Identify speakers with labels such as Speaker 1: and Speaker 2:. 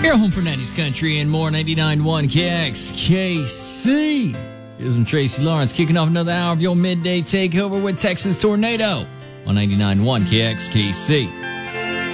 Speaker 1: Your home for 90s country and more. 99.1 KXKC. Here's from Tracy Lawrence kicking off another hour of your midday takeover with Texas Tornado on 99.1 KXKC.